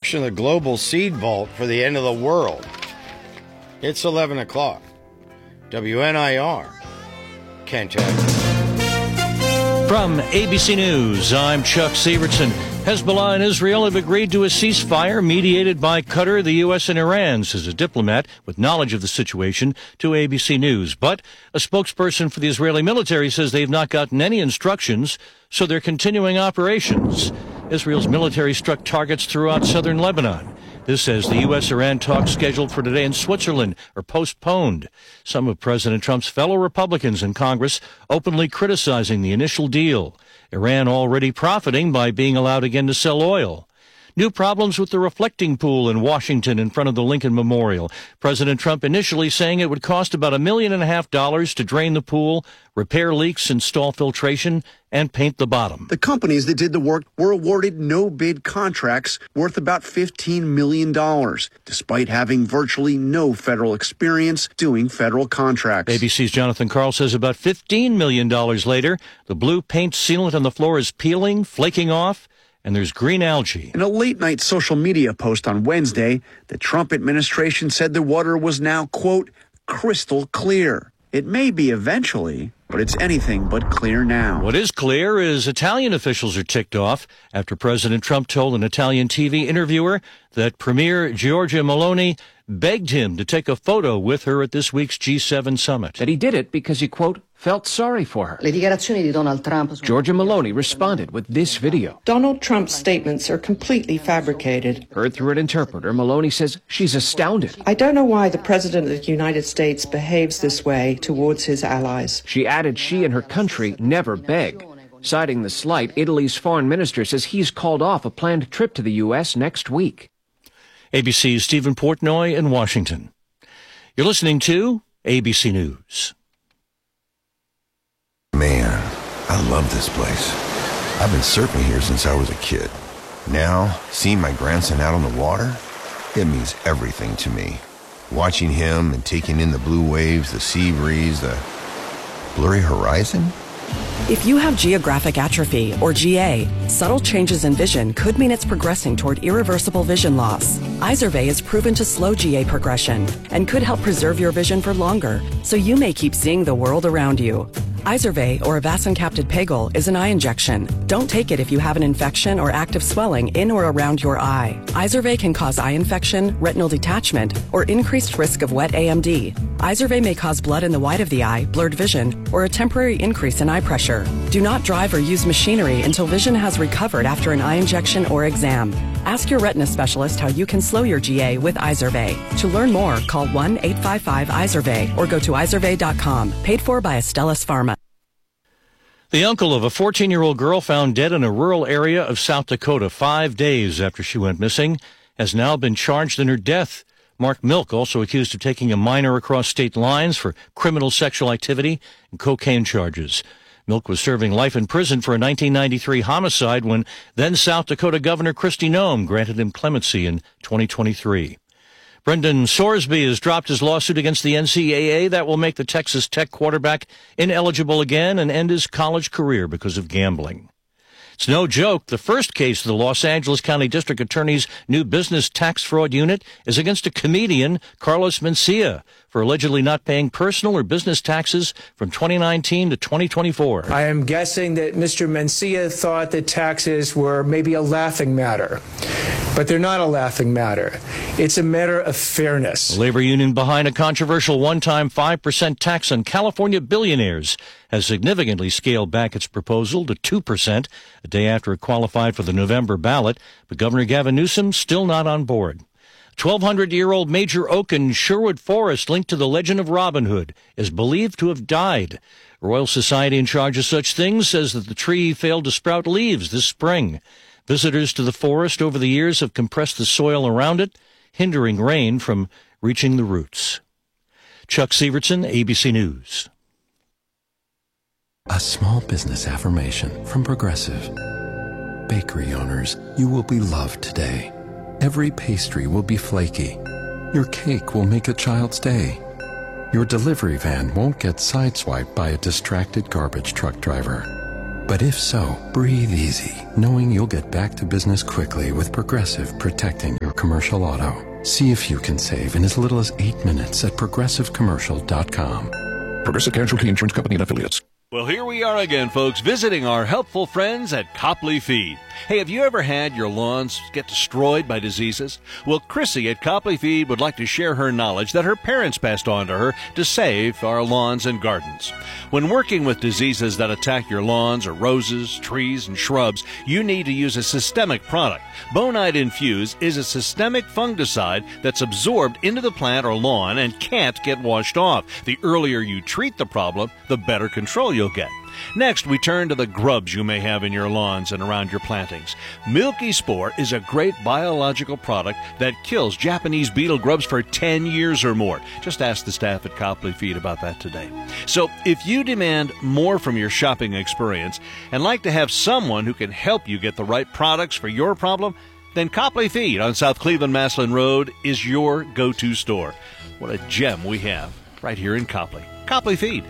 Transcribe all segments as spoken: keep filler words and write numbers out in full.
destruction of the global seed vault for the end of the world. It's eleven o'clock. W N I R, Kentucky. From A B C News, I'm Chuck Severson. Hezbollah and Israel have agreed to a ceasefire mediated by Qatar, the U S, and Iran, says a diplomat with knowledge of the situation to A B C News. But a spokesperson for the Israeli military says they've not gotten any instructions, so they're continuing operations. Israel's military struck targets throughout southern Lebanon. This says the U S-Iran talks scheduled for today in Switzerland are postponed. Some of President Trump's fellow Republicans in Congress openly criticizing the initial deal. Iran already profiting by being allowed again to sell oil. New problems with the reflecting pool in Washington in front of the Lincoln Memorial. President Trump initially saying it would cost about a million and a half dollars to drain the pool, repair leaks, install filtration, and paint the bottom. The companies that did the work were awarded no-bid contracts worth about fifteen million dollars, despite having virtually no federal experience doing federal contracts. A B C's Jonathan Karl says about fifteen million dollars later, the blue paint sealant on the floor is peeling, flaking off, and there's green algae. In a late-night social media post on Wednesday, the Trump administration said the water was now, quote, crystal clear. It may be eventually, but it's anything but clear now. What is clear is Italian officials are ticked off after President Trump told an Italian T V interviewer that Premier Giorgia Meloni begged him to take a photo with her at this week's G seven summit. That he did it because he, quote, felt sorry for her. Le dichiarazioni di Donald Trump. Giorgia Meloni responded with this video. Donald Trump's statements are completely fabricated. Heard through an interpreter, Meloni says she's astounded. I don't know why the President of the United States behaves this way towards his allies. She added she and her country never beg. Citing the slight, Italy's foreign minister says he's called off a planned trip to the U S next week. A B C's Stephen Portnoy in Washington. You're listening to A B C News. Man, I love this place. I've been surfing here since I was a kid. Now, seeing my grandson out on the water, it means everything to me. Watching him and taking in the blue waves, the sea breeze, the blurry horizon. If you have geographic atrophy, or G A, subtle changes in vision could mean it's progressing toward irreversible vision loss. Izervay is proven to slow G A progression and could help preserve your vision for longer, so you may keep seeing the world around you. Izervay, or avacincaptad pegol, is an eye injection. Don't take it if you have an infection or active swelling in or around your eye. Izervay can cause eye infection, retinal detachment, or increased risk of wet A M D. Izervay may cause blood in the white of the eye, blurred vision, or a temporary increase in eye pressure. Do not drive or use machinery until vision has recovered after an eye injection or exam. Ask your retina specialist how you can slow your G A with Izervay. To learn more, call one eight five five Izervay or go to izervay dot com. Paid for by Astellas Pharma. The uncle of a fourteen-year-old girl found dead in a rural area of South Dakota five days after she went missing has now been charged in her death. Mark Milk, also accused of taking a minor across state lines for criminal sexual activity and cocaine charges. Milk was serving life in prison for a nineteen ninety-three homicide when then South Dakota Governor Kristi Noem granted him clemency in twenty twenty-three. Brendan Sorsby has dropped his lawsuit against the N C double A. That will make the Texas Tech quarterback ineligible again and end his college career because of gambling. It's no joke. The first case of the Los Angeles County District Attorney's new business tax fraud unit is against a comedian, Carlos Mencia, for allegedly not paying personal or business taxes from twenty nineteen to twenty twenty-four. I am guessing that Mister Mencia thought that taxes were maybe a laughing matter, but they're not a laughing matter. It's a matter of fairness. The labor union behind a controversial one-time five percent tax on California billionaires has significantly scaled back its proposal to two percent a day after it qualified for the November ballot, but Governor Gavin Newsom still not on board. twelve hundred-year-old major oak in Sherwood Forest linked to the legend of Robin Hood is believed to have died. Royal Society in charge of such things says that the tree failed to sprout leaves this spring. Visitors to the forest over the years have compressed the soil around it, hindering rain from reaching the roots. Chuck Severson, A B C News. A small business affirmation from Progressive. Bakery owners, you will be loved today. Every pastry will be flaky. Your cake will make a child's day. Your delivery van won't get sideswiped by a distracted garbage truck driver. But if so, breathe easy, knowing you'll get back to business quickly with Progressive protecting your Commercial Auto. See if you can save in as little as eight minutes at progressive commercial dot com. Progressive Casualty Insurance Company and Affiliates. Well, here we are again, folks, visiting our helpful friends at Copley Feed. Hey, have you ever had your lawns get destroyed by diseases? Well, Chrissy at Copley Feed would like to share her knowledge that her parents passed on to her to save our lawns and gardens. When working with diseases that attack your lawns or roses, trees, and shrubs, you need to use a systemic product. Bonide Infuse is a systemic fungicide that's absorbed into the plant or lawn and can't get washed off. The earlier you treat the problem, the better control you'll get. Next, we turn to the grubs you may have in your lawns and around your plantings. Milky Spore is a great biological product that kills Japanese beetle grubs for ten years or more. Just ask the staff at Copley Feed about that today. So, if you demand more from your shopping experience and like to have someone who can help you get the right products for your problem, then Copley Feed on South Cleveland-Maslin Road is your go-to store. What a gem we have right here in Copley. Copley Feed.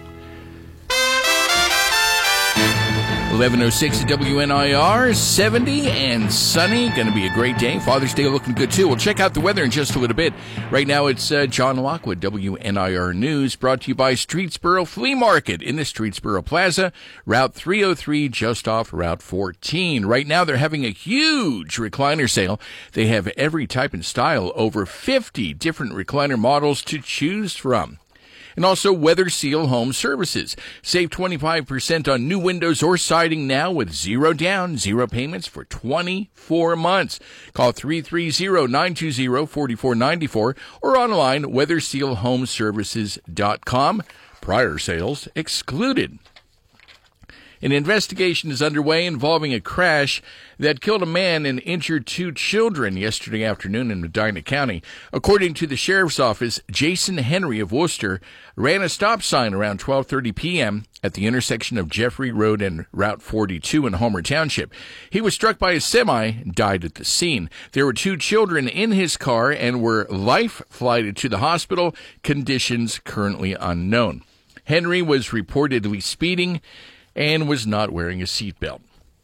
eleven oh six at W N I R, seventy and sunny. Going to be a great day. Father's Day looking good, too. We'll check out the weather in just a little bit. Right now, it's uh, John Lockwood, W N I R News, brought to you by Streetsboro Flea Market in the Streetsboro Plaza, Route three oh three, just off Route fourteen. Right now, they're having a huge recliner sale. They have every type and style, over fifty different recliner models to choose from. And also Weather Seal Home Services. Save twenty-five percent on new windows or siding now with zero down, zero payments for twenty-four months. Call three three zero, nine two zero, four four nine four or online weather seal home services dot com. Prior sales excluded. An investigation is underway involving a crash that killed a man and injured two children yesterday afternoon in Medina County. According to the sheriff's office, Jason Henry of Worcester ran a stop sign around twelve thirty p.m. at the intersection of Jeffrey Road and Route forty-two in Homer Township. He was struck by a semi and died at the scene. There were two children in his car and were life-flighted to the hospital, conditions currently unknown. Henry was reportedly speeding and was not wearing a seatbelt.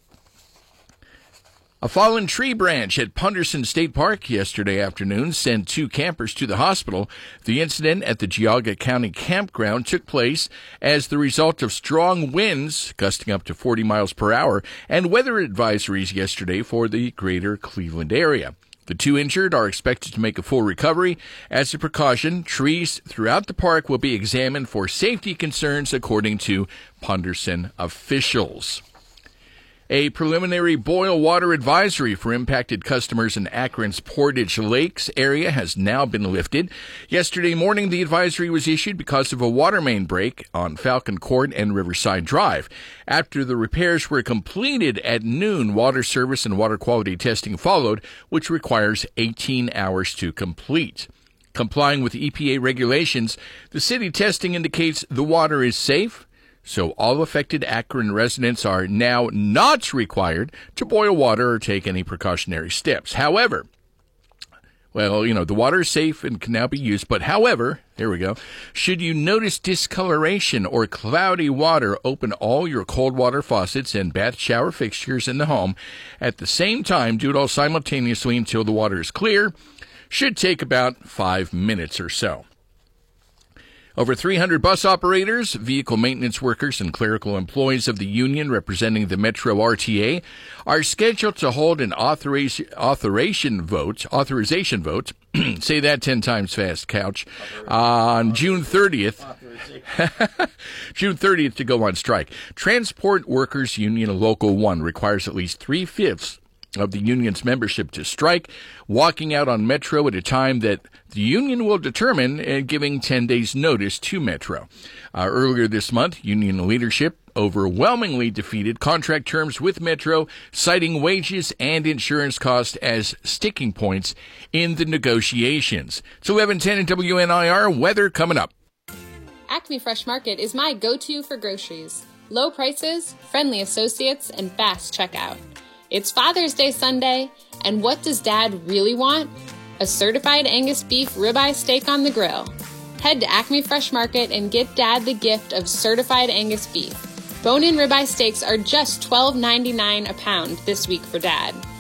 A fallen tree branch at Punderson State Park yesterday afternoon sent two campers to the hospital. The incident at the Geauga County campground took place as the result of strong winds, gusting up to forty miles per hour, and weather advisories yesterday for the greater Cleveland area. The two injured are expected to make a full recovery. As a precaution, trees throughout the park will be examined for safety concerns, according to Punderson officials. A preliminary boil water advisory for impacted customers in Akron's Portage Lakes area has now been lifted. Yesterday morning, the advisory was issued because of a water main break on Falcon Court and Riverside Drive. After the repairs were completed at noon, water service and water quality testing followed, which requires eighteen hours to complete. Complying with E P A regulations, the city testing indicates the water is safe, so all affected Akron residents are now not required to boil water or take any precautionary steps. However, well, you know, the water is safe and can now be used, but however, there we go, should you notice discoloration or cloudy water, open all your cold water faucets and bath shower fixtures in the home. At the same time, do it all simultaneously until the water is clear. Should take about five minutes or so. Over three hundred bus operators, vehicle maintenance workers, and clerical employees of the union representing the Metro R T A are scheduled to hold an authorization, authorization vote, authorization vote, say that ten times fast, Couch, on June thirtieth. June thirtieth to go on strike. Transport Workers Union Local one requires at least three-fifths of the union's membership to strike, walking out on Metro at a time that the union will determine, and giving ten days notice to Metro. Uh, earlier this month, union leadership overwhelmingly defeated contract terms with Metro, citing wages and insurance costs as sticking points in the negotiations. It's eleven ten at W N I R. Weather coming up. Acme Fresh Market is my go-to for groceries. Low prices, friendly associates, and fast checkout. It's Father's Day Sunday, and what does Dad really want? A certified Angus beef ribeye steak on the grill. Head to Acme Fresh Market and get Dad the gift of certified Angus beef. Bone-in ribeye steaks are just twelve ninety-nine a pound this week for Dad.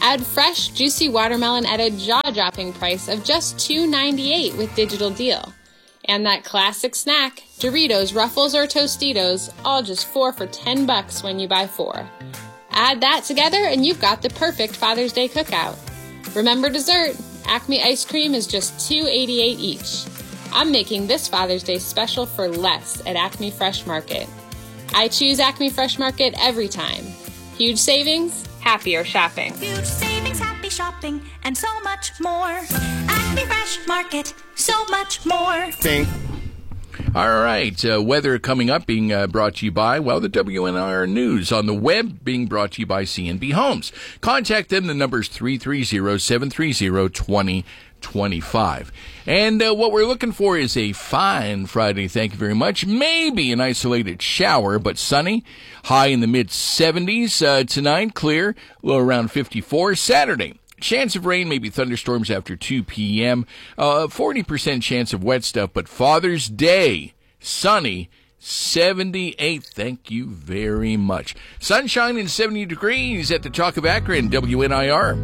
Add fresh, juicy watermelon at a jaw-dropping price of just two ninety-eight with Digital Deal. And that classic snack, Doritos, Ruffles, or Tostitos, all just four for ten bucks when you buy four. Add that together and you've got the perfect Father's Day cookout. Remember dessert? Acme ice cream is just two eighty-eight each. I'm making this Father's Day special for less at Acme Fresh Market. I choose Acme Fresh Market every time. Huge savings, happier shopping. Huge savings, happy shopping, and so much more. Acme Fresh Market, so much more. Think. All right, uh, weather coming up, being uh, brought to you by, well, the W N I R News on the web, being brought to you by C and B Homes. Contact them. The number is three three zero, seven three zero, two zero two five. And uh, what we're looking for is a fine Friday, thank you very much. Maybe an isolated shower, but sunny. High in the mid seventies uh, tonight, clear, low around fifty-four. Saturday, chance of rain, maybe thunderstorms after two p.m. Uh, forty percent chance of wet stuff, but Father's Day, sunny, seventy-eight. Thank you very much. Sunshine and seventy degrees at the Chalk of Akron, W N I R.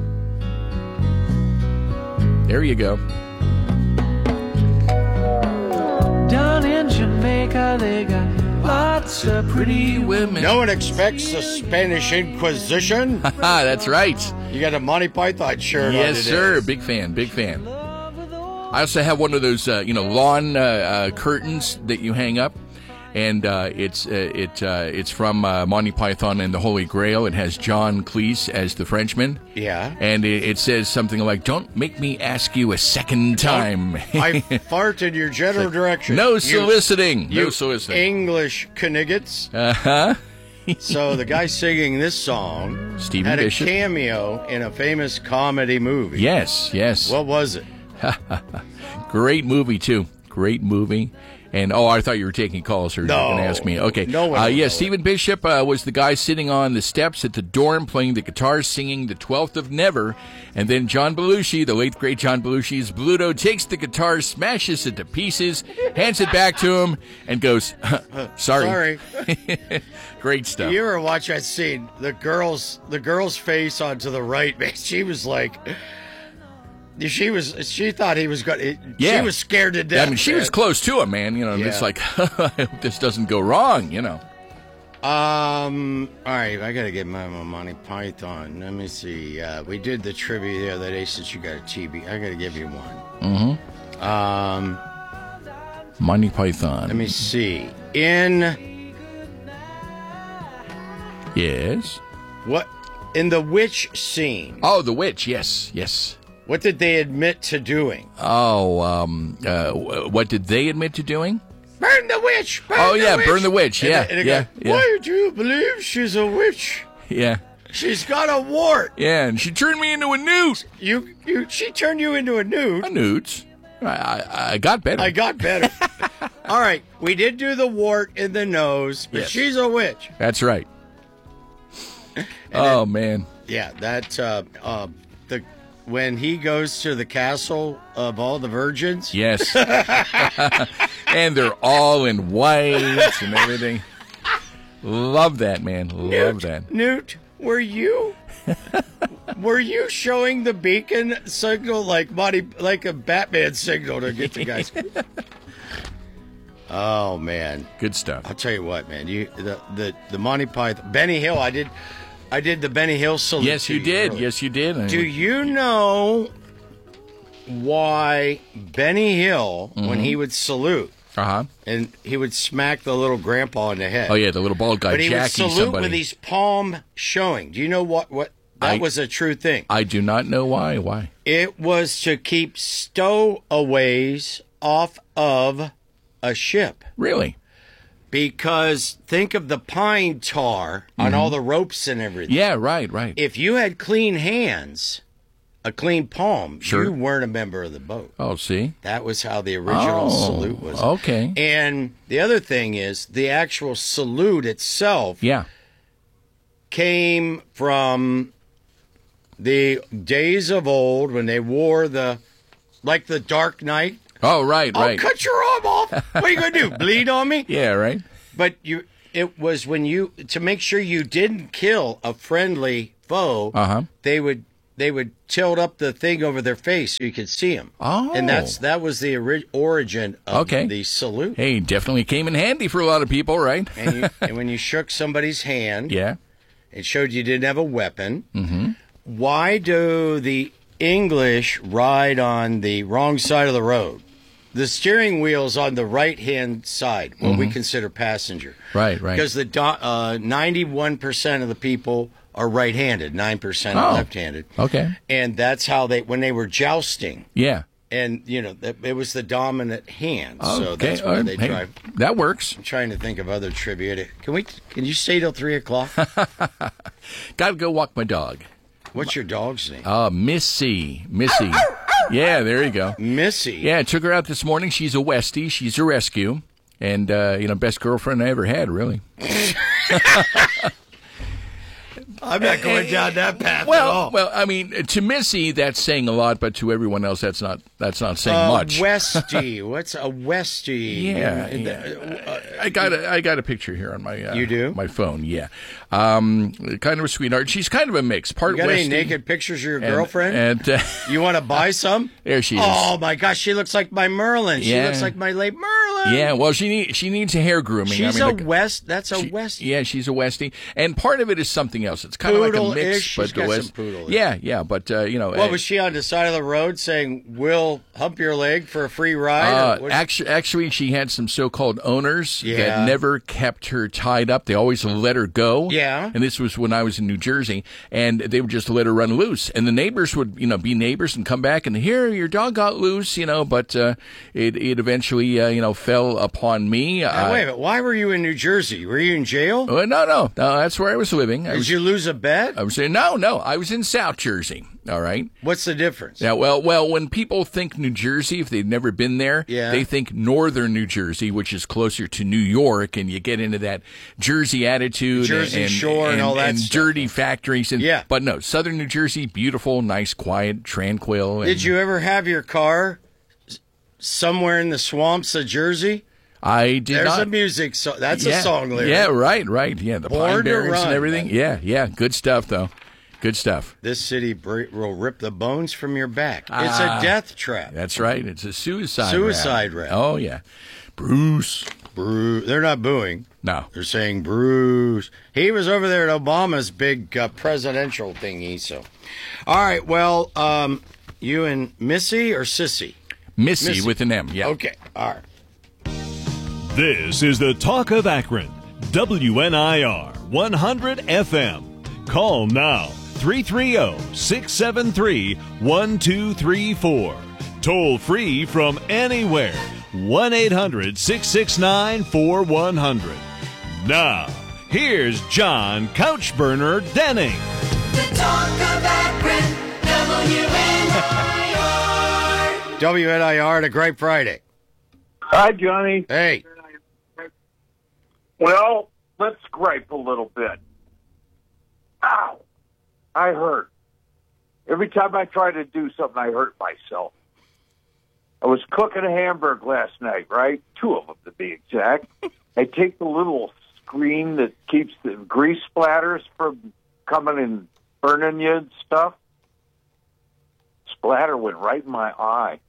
There you go. Down in Jamaica, they got lots of pretty women. No one expects the Spanish Inquisition. That's right. You got a Monty Python shirt on today. Yes, sir. Big fan, big fan. I also have one of those, uh, you know, lawn uh, uh, curtains that you hang up. And uh, it's uh, it uh, it's from uh, Monty Python and the Holy Grail. It has John Cleese as the Frenchman. Yeah. And it, it says something like, "Don't make me ask you a second time." I fart in your general like, direction. No You- soliciting. You no soliciting. English kniggets. Uh-huh. So the guy singing this song Stephen had Bishop. a cameo in a famous comedy movie. Yes, yes. What was it? Great movie, too. Great movie. And, oh, I thought you were taking calls, or you were No. going to ask me. Okay. No one uh, will yeah, know Stephen Bishop uh, was the guy sitting on the steps at the dorm playing the guitar, singing The Twelfth of Never. And then John Belushi, the late, great John Belushi's Bluto, takes the guitar, smashes it to pieces, hands it back to him, and goes, sorry. Sorry. Great stuff. You ever watch that scene? The girl's the girl's face onto the right, man. She was like, she was she thought he was going. Yeah. She was scared to death. I mean, she man. was close to him, man. You know, and Yeah. it's like, I hope this doesn't go wrong, you know. Um. All right, I gotta get my, my Monty Python. Let me see. Uh, we did the trivia the other day since you got a T V. I gotta give you one. Mm-hmm. Um. Monty Python. Let me see. In Yes. what? In the witch scene. Oh, the witch. Yes, yes. What did they admit to doing? Oh, um, uh, what did they admit to doing? Burn the witch! Burn Oh, the yeah, witch! burn the witch. And Yeah, the- and the yeah, guy, yeah. Why do you believe she's a witch? Yeah. She's got a wart. Yeah, and she turned me into a newt. You, you, she turned you into a newt. A newt. I, I, I got better. I got better. All right, we did do the wart in the nose, but Yes. she's a witch. That's right. Oh, man. Yeah, that uh, uh, the when he goes to the castle of all the virgins. Yes. And they're all in white and everything. Love that, man. Love Newt, that. Newt, were you were you showing the beacon signal like Monty, like a Batman signal to get the guys? Oh man, good stuff. I'll tell you what, man. You the the, the Monty Python, Benny Hill. I did, I did the Benny Hill salute. Yes, to you did. earlier. Yes, you did. Do you know why Benny Hill, when Mhm. he would salute, Uh-huh. and he would smack the little grandpa in the head? Oh, yeah, the little bald guy but he would jacking salute somebody. with his palm showing. Do you know what? What that I- was a true thing. I do not know why. Why? It was to keep stowaways off of a ship. Really? Because think of the pine tar on Mhm. all the ropes and everything. Yeah, right, right. If you had clean hands, a clean palm, Sure. you weren't a member of the boat. Oh, see? That was how the original Oh, salute was. okay. And the other thing is the actual salute itself Yeah. came from the days of old when they wore the, like the Dark Knight. Oh, right, I'll right. cut your arm off. What are you going to do? Bleed on me? Yeah, right. But you, it was when you, to make sure you didn't kill a friendly foe, Uh-huh. they would they would tilt up the thing over their face so you could see them. Oh. And that's that was the ori- origin of Okay. the salute. Hey, definitely came in handy for a lot of people, right? And, you, and when you shook somebody's hand, yeah, it showed you didn't have a weapon. Mm-hmm. Why do the English ride on the wrong side of the road? The steering wheel's on the right-hand side, what we Mhm. consider passenger. Right, right. Because the do- uh, ninety-one percent of the people are right-handed, nine percent Oh. are left-handed. Okay. And that's how they, when they were jousting, Yeah. and, you know, that- it was the dominant hand. So Okay, that's all why right. they Hey, drive. that works. I'm trying to think of other trivia. Can we? Can you stay till three o'clock? Got to go walk my dog. What's your dog's name? Uh, Missy. Missy. Yeah, there you go. Missy. Yeah, I took her out this morning. She's a Westie. She's a rescue. And, uh, you know, best girlfriend I ever had, really. I'm not going down that path well, at all. Well, I mean, to Missy, that's saying a lot, but to everyone else, that's not that's not saying Uh, much. Westie. What's a Westie? Yeah, In the- yeah. I got a I got a picture here on my uh, You do? my phone. Yeah, um, kind of a sweetheart. She's kind of a mix. Part You got any Westie naked pictures of your and- girlfriend? And uh, You want to buy some? There she is. Oh my gosh, she looks like my Merlin. She Yeah. looks like my late Merlin. yeah, well, she need, she needs a hair grooming. She's I mean, a the- West. That's a she- West. Yeah, she's a Westie, and part of it is something else. It's kind of like a Poodle-ish. mix, She's but the got West. some poodle-ish. Yeah, yeah, but uh, you know, What was she on the side of the road saying, "We'll hump your leg for a free ride"? Uh, Or what- actually, actually, she had some so-called owners Yeah. that never kept her tied up. They always let her go. Yeah. And this was when I was in New Jersey, and they would just let her run loose. And the neighbors would, you know, be neighbors and come back and here, your dog got loose, you know. But uh, it it eventually, uh, you know, fell upon me. Now, wait a minute. Why were you in New Jersey? Were you in jail? Uh, no, no, no. That's where I was living. I Did was, you lose a bet? I was saying no, no. I was in South Jersey. All right. What's the difference? Yeah, well, well, when people think New Jersey, if they've never been there, Yeah. they think northern New Jersey, which is closer to New York, and you get into that Jersey attitude, Jersey and, Shore and and all that and stuff. dirty factories. And, Yeah. but no, southern New Jersey, beautiful, nice, quiet, tranquil. And Did you ever have your car s- somewhere in the swamps of Jersey? I did There's not. a music song. That's yeah, a song lyric. Yeah, right, right. Yeah, the Born Pine to Barrens Run, and everything. man. Yeah, yeah, good stuff though. Good stuff. This city br- will rip the bones from your back. It's Ah. a death trap. That's right. It's a suicide. Suicide rap. rap. Oh yeah, Bruce. Bruce. They're not booing. No. They're saying Bruce. He was over there at Obama's big uh, presidential thingy. So, all right. Well, um, you and Missy or Sissy? Missy, Missy. with an M. Yeah. Okay. All right. This is the Talk of Akron, W N I R one hundred F M. Call now, three three zero, six seven three, one two three four. Toll free from anywhere, one eight hundred, six six nine, four one zero zero. Now, here's John Couchburner Denning. The Talk of Akron, W N I R. W N I R and a great Friday. Hi, Johnny. Hey. Well, let's gripe a little bit. Ow! I hurt. Every time I try to do something, I hurt myself. I was cooking a hamburger last night, right? Two of them, to be exact. I take the little screen that keeps the grease splatters from coming and burning you and stuff. Splatter went right in my eye.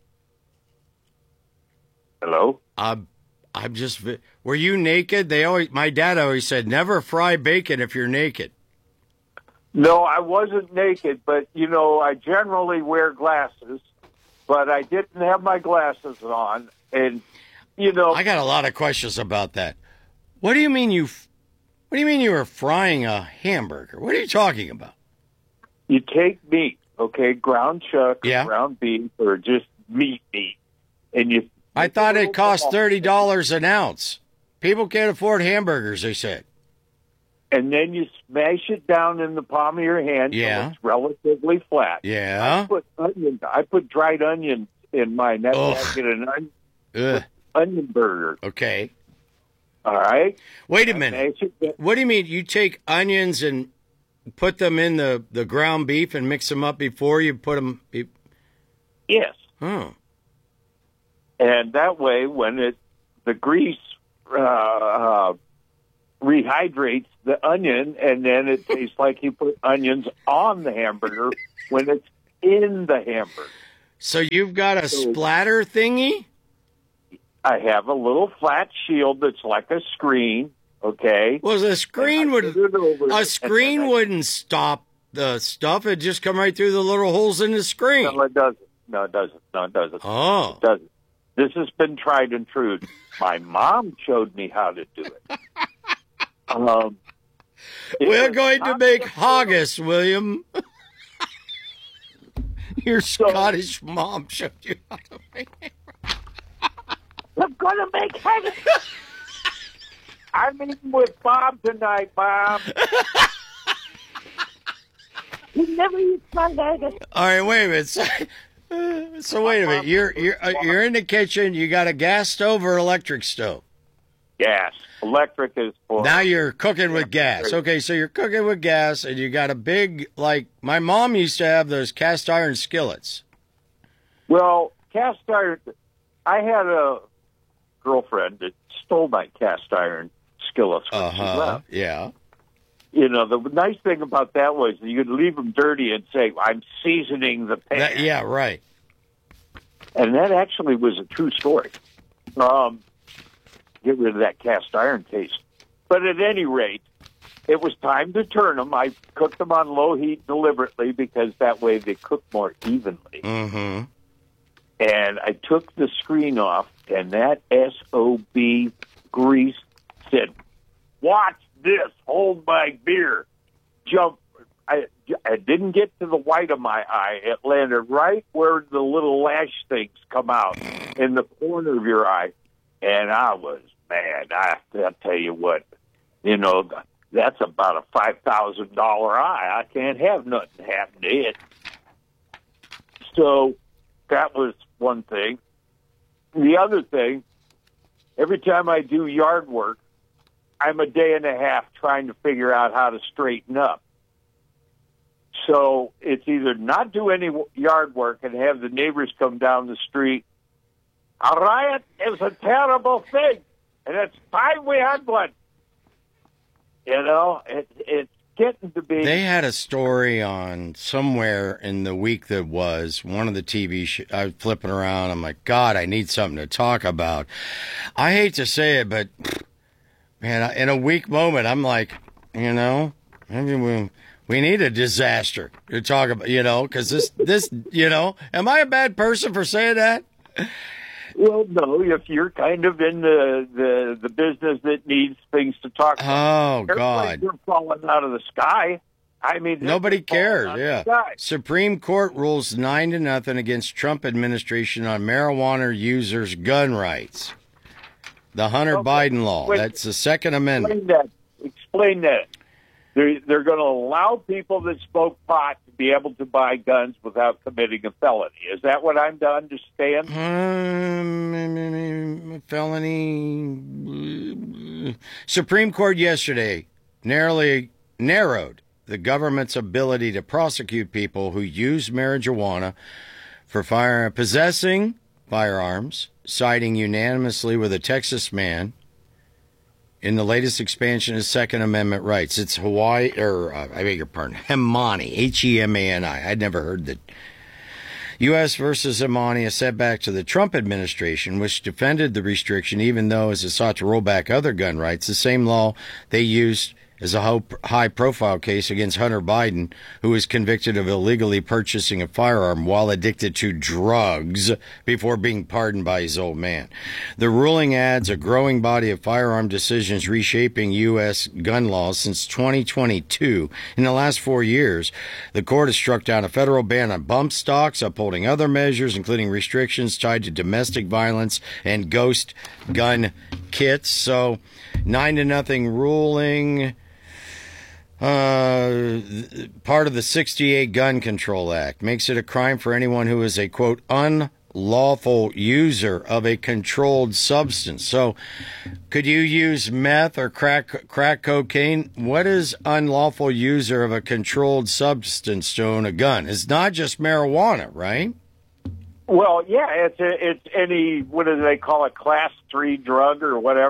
Hello? I'm, I'm just. Were you naked? They always. My dad always said, "Never fry bacon if you're naked." No, I wasn't naked, but, you know, I generally wear glasses, but I didn't have my glasses on, and, you know... I got a lot of questions about that. What do you mean you... What do you mean you were frying a hamburger? What are you talking about? You take meat, okay, ground chuck, Yeah. or ground beef, or just meat meat, and you... I thought it cost thirty dollars an ounce. People can't afford hamburgers, they said. And then you smash it down in the palm of your hand Yeah. till it's relatively flat. Yeah. I put onion. I put dried onions in mine. That's why I get an onion, Ugh. onion burger. Okay. All right. Wait a minute. What do you mean? You take onions and put them in the, the ground beef and mix them up before you put them... Be- Yes. oh. And that way, when it the grease uh, uh, rehydrates the onion, and then it tastes like you put onions on the hamburger when it's in the hamburger. So you've got a So- splatter thingy? I have a little flat shield that's like a screen, okay? Well, the screen would a screen I- wouldn't stop the stuff. It'd just come right through the little holes in the screen. No, it doesn't. No, it doesn't. No, it doesn't. Oh. It doesn't. This has been tried and true. My mom showed me how to do it. Um, it We're was going to not make simple. haggis, William. Your Scottish mom showed you how to make it. We're going to make haggis. I'm eating with Bob tonight, Bob. He never eats my haggis. All right, wait a minute. So, uh, so wait a minute. You're you're uh, you're in the kitchen. You got a gas stove or electric stove? Gas. Electric is for... Now you're cooking with gas. Okay, so you're cooking with gas, and you got a big, like, my mom used to have those cast iron skillets. Well, cast iron... I had a girlfriend that stole my cast iron skillets when Uh she huh. left. Yeah. You know, the nice thing about that was you could leave them dirty and say, I'm seasoning the pan. That, yeah. Right. And that actually was a true story. Um, get rid of that cast iron taste. But at any rate, it was time to turn them. I cooked them on low heat deliberately because that way they cook more evenly. Mm-hmm. And I took the screen off, and that S O B grease said, watch this, hold my beer. Jump. I, I didn't get to the white of my eye. It landed right where the little lash things come out in the corner of your eye. And I was mad. I, I'll tell you what, you know, that's about a five thousand dollars eye. I can't have nothing happen to it. So that was one thing. The other thing, every time I do yard work, I'm a day and a half trying to figure out how to straighten up. So it's either not do any yard work and have the neighbors come down the street. A riot is a terrible thing, and it's time we had one. You know, it, it's getting to be... They had a story on somewhere in the week that was one of the T V shows. I was flipping around. I'm like, God, I need something to talk about. I hate to say it, but man, in a weak moment, I'm like, you know, maybe we we need a disaster to talk about, you know, because this this, you know, am I a bad person for saying that? Well, no, if you're kind of in the, the, the business that needs things to talk about. Oh, God. You're falling out of the sky. I mean, Nobody cares, yeah. Sky. Supreme Court rules nine to nothing against Trump administration on marijuana users' gun rights. The Hunter Okay. Biden law. Wait. That's the Second Amendment. Explain that. Explain that. They're, they're going to allow people that smoke pot to be able to buy guns without committing a felony. Is that what I'm to understand? Um, felony. Supreme Court yesterday narrowly narrowed the government's ability to prosecute people who use marijuana for fire possessing firearms, siding unanimously with a Texas man in the latest expansion of Second Amendment rights. It's Hawaii, or uh, I beg your pardon, Hemani, H E M A N I. I'd never heard that. U S versus Hemani, a setback to the Trump administration, which defended the restriction, even though as it sought to roll back other gun rights, the same law they used as a high-profile case against Hunter Biden, who was convicted of illegally purchasing a firearm while addicted to drugs before being pardoned by his old man. The ruling adds a growing body of firearm decisions reshaping U S gun laws since twenty twenty-two. In the last four years, the court has struck down a federal ban on bump stocks, upholding other measures, including restrictions tied to domestic violence and ghost gun kits. So, nine to nothing ruling. Uh, part of the sixty-eight Gun Control Act makes it a crime for anyone who is a, quote, unlawful user of a controlled substance. So could you use meth or crack crack cocaine? What is unlawful user of a controlled substance to own a gun? It's not just marijuana, right? Well, yeah, it's a, it's any, what do they call it, class three drug or whatever.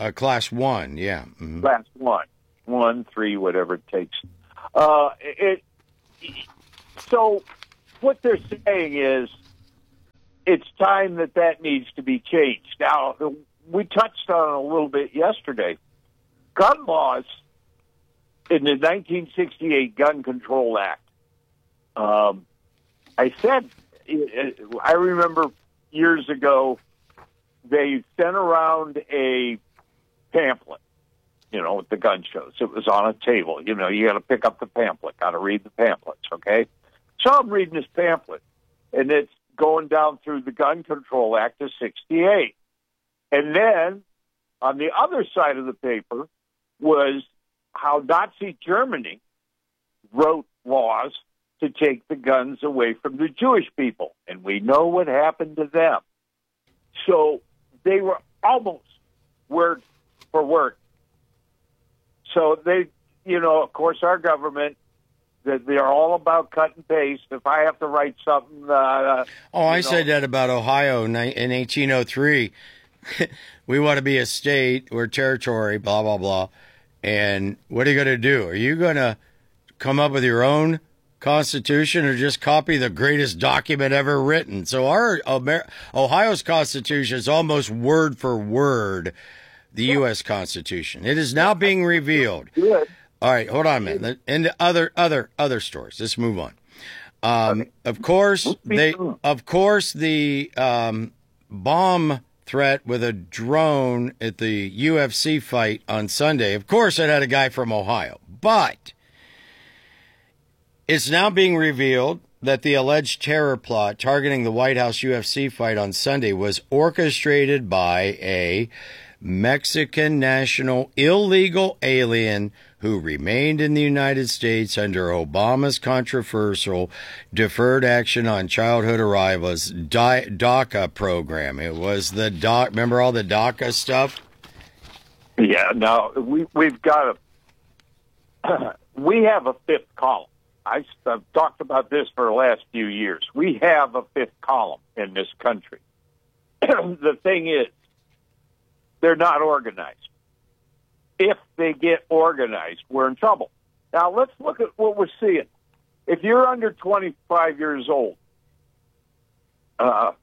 Uh, class one, yeah. Mm-hmm. Class one. One, three, whatever it takes. Uh, it, so what they're saying is it's time that that needs to be changed. Now, we touched on it a little bit yesterday. Gun laws in the nineteen sixty-eight Gun Control Act. Um, I said, I remember years ago, they sent around a pamphlet, you know, with the gun shows. It was on a table. You know, you got to pick up the pamphlet, got to read the pamphlets, okay? So I'm reading this pamphlet, and it's going down through the Gun Control Act of sixty-eight. And then on the other side of the paper was how Nazi Germany wrote laws to take the guns away from the Jewish people. And we know what happened to them. So they were almost word for word. So they, you know, of course, our government, that they're all about cut and paste. If I have to write something... Uh, oh, I know, said that about Ohio in eighteen oh three. We want to be a state or territory, blah, blah, blah. And what are you going to do? Are you going to come up with your own Constitution or just copy the greatest document ever written? So our Amer- Ohio's Constitution is almost word for word the U S Constitution. It is now being revealed. Good. All right, hold on a minute. And the other, other, other stories. Let's move on. Um, of course, they, of course, the um, bomb threat with a drone at the U F C fight on Sunday. Of course, it had a guy from Ohio, but it's now being revealed that the alleged terror plot targeting the White House U F C fight on Sunday was orchestrated by a Mexican national illegal alien who remained in the United States under Obama's controversial Deferred Action on Childhood Arrivals DACA program. It was the DACA, remember all the DACA stuff? Yeah, no, we, we've got a, we have a fifth column. I, I've talked about this for the last few years. We have a fifth column in this country. The thing is, they're not organized. If they get organized, we're in trouble. Now, let's look at what we're seeing. If you're under twenty-five years old, uh,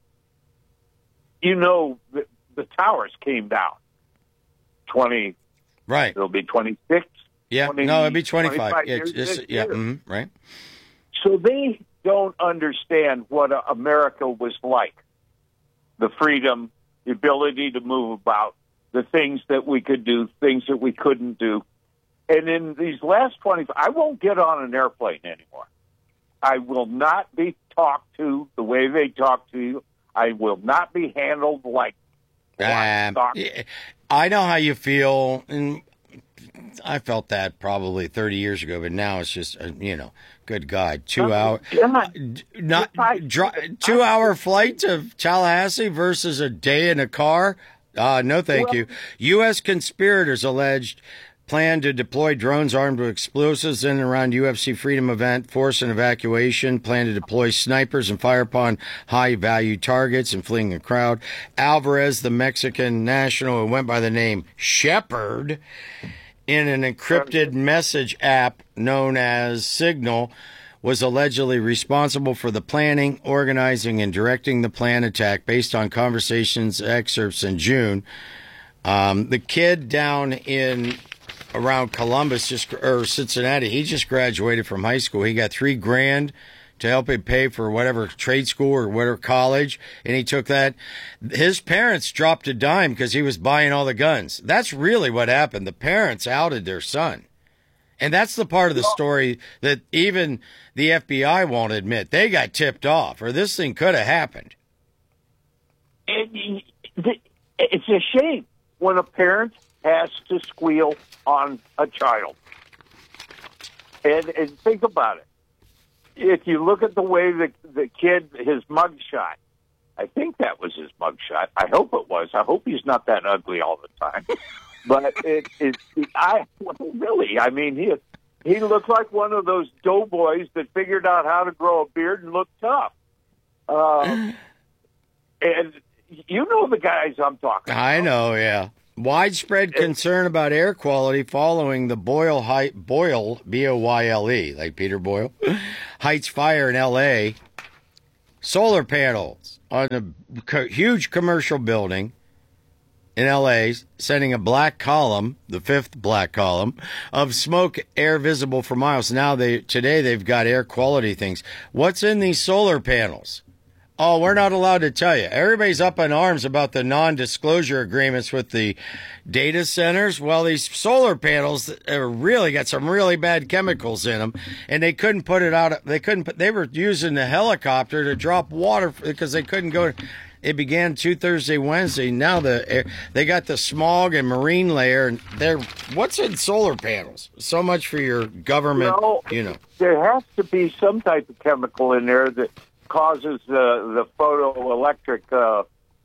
you know the, the towers came down. twenty, right? It'll be twenty-six. Yeah, twenty, no, it'll be twenty-five. It's, it's, it's, yeah, mm-hmm, right. So they don't understand what uh, America was like. The freedom, the ability to move about, the things that we could do, things that we couldn't do. And in these last twenty, I won't get on an airplane anymore. I will not be talked to the way they talk to you. I will not be handled like um, I know how you feel, and I felt that probably thirty years ago, but now it's just, uh, you know, good God, two hour, not dri- two hour flight to Tallahassee versus a day in a car. Uh, no, thank you. U S conspirators alleged plan to deploy drones armed with explosives in and around U F C Freedom event, force an evacuation, plan to deploy snipers and fire upon high-value targets and fleeing a crowd. Alvarez, the Mexican national who went by the name Shepard, in an encrypted message app known as Signal, was allegedly responsible for the planning, organizing, and directing the planned attack based on conversations excerpts in June. Um, the kid down in around Columbus, just or Cincinnati, he just graduated from high school. He got three grand to help him pay for whatever trade school or whatever college, and he took that. His parents dropped a dime because he was buying all the guns. That's really what happened. The parents outed their son. And that's the part of the story that even the F B I won't admit. They got tipped off, or this thing could have happened. It, it's a shame when a parent has to squeal on a child. And, and think about it. If you look at the way the, the kid, his mugshot, I think that was his mugshot. I hope it was. I hope he's not that ugly all the time. But it, it, I really, I mean, he he looked like one of those doughboys that figured out how to grow a beard and look tough. Uh, and you know the guys I'm talking about. I know, yeah. Widespread concern about air quality following the Boyle Height, Boyle, B O Y L E, like Peter Boyle, Heights fire in L A. Solar panels on a co- huge commercial building in L A, sending a black column, the fifth black column, of smoke, air visible for miles. Now, they today they've got air quality things. What's in these solar panels? Oh, we're not allowed to tell you. Everybody's up in arms about the non-disclosure agreements with the data centers. Well, these solar panels are really got some really bad chemicals in them, and they couldn't put it out. They couldn't put, they were using the helicopter to drop water because they couldn't go. It began two Thursday, Wednesday. Now the they got the smog and marine layer, and they're what's in solar panels? So much for your government, well, you know. There has to be some type of chemical in there that causes the the photoelectric uh,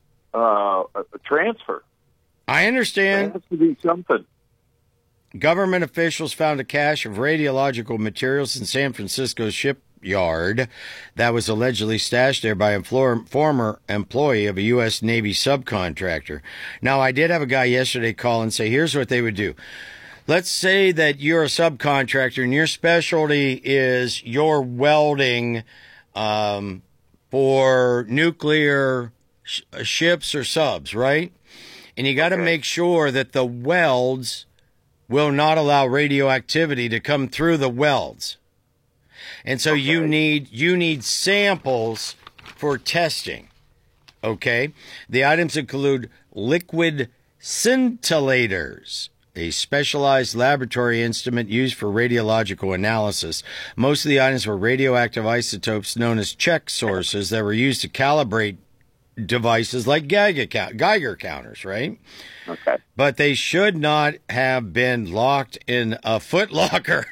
uh, transfer. I understand. There has to be something. Government officials found a cache of radiological materials in San Francisco's shipyard that was allegedly stashed there by a former employee of a U S Navy subcontractor. Now, I did have a guy yesterday call and say, here's what they would do. Let's say that you're a subcontractor and your specialty is you're welding Um, for nuclear sh- ships or subs, right? And you got to okay. make sure that the welds will not allow radioactivity to come through the welds. And so okay. you need you need samples for testing. Okay? The items include liquid scintillators, a specialized laboratory instrument used for radiological analysis. Most of the items were radioactive isotopes known as check sources that were used to calibrate devices like Geiger, count- Geiger counters, right? Okay. But they should not have been locked in a footlocker,